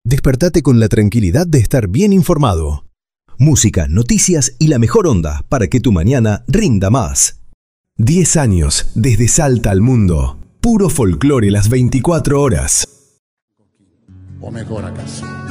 Despertate con la tranquilidad de estar bien informado. Música, noticias y la mejor onda para que tu mañana rinda más. 10 años desde Salta al mundo. Puro folclore las 24 horas. O mejor acaso.